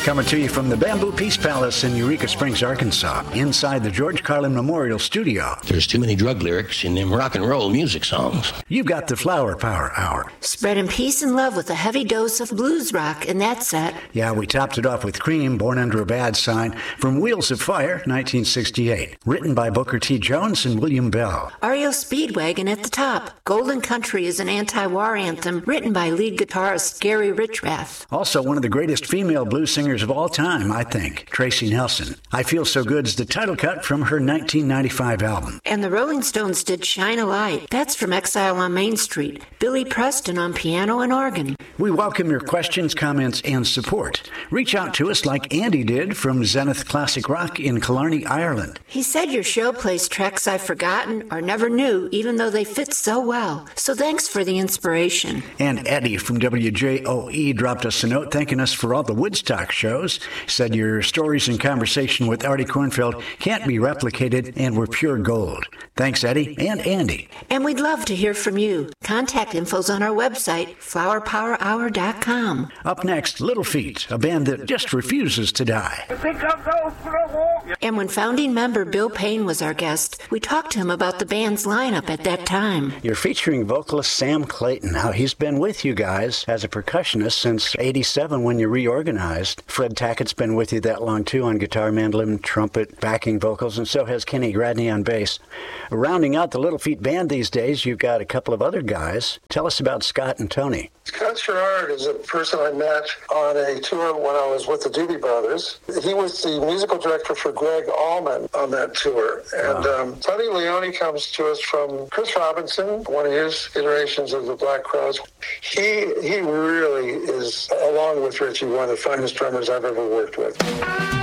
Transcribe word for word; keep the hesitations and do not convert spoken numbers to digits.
Coming to you from the Bamboo Peace Palace in Eureka Springs, Arkansas, inside the George Carlin Memorial Studio. There's too many drug lyrics in them rock and roll music songs. You've got the Flower Power Hour. Spreading peace and love with a heavy dose of blues rock in that set. Yeah, we topped it off with Cream, Born Under a Bad Sign, from Wheels of Fire, nineteen sixty-eight. Written by Booker T. Jones and William Bell. R E O Speedwagon at the top. Golden Country is an anti-war anthem written by lead guitarist Gary Richrath. Also one of the greatest female blues singers of all time, I think, Tracy Nelson. I Feel So Good's the title cut from her nineteen ninety-five album. And the Rolling Stones did Shine a Light. That's from Exile on Main Street. Billy Preston on piano and organ. We welcome your questions, comments, and support. Reach out to us like Andy did from Zenith Classic Rock in Killarney, Ireland. He said your show plays tracks I've forgotten or never knew, even though they fit so well. So thanks for the inspiration. And Eddie from W J O E dropped us a note thanking us for all the Woodstock shows. Said your stories and conversation with Artie Kornfeld can't be replicated and were pure gold. Thanks, Eddie and Andy. And we'd love to hear from you. Contact info's on our website, flower power hour dot com. Up next, Little Feat, a band that just refuses to die. And when founding member Bill Payne was our guest, we talked to him about the band's lineup at that time. You're featuring vocalist Sam Clayton. Now, he's been with you guys as a percussionist since eighty-seven when you reorganized. Fred Tackett's been with you that long, too, on guitar, mandolin, trumpet, backing vocals, and so has Kenny Gradney on bass. Rounding out the Little Feat band these days, you've got a couple of other guys. Tell us about Scott and Tony. Scott Sherrard is a person I met on a tour when I was with the Doobie Brothers. He was the musical director for Greg Allman on that tour. And wow. um, Sonny Leone comes to us from Chris Robinson, one of his iterations of the Black Crowes. He, he really is, along with Richie, one of the finest drummers I've ever worked with.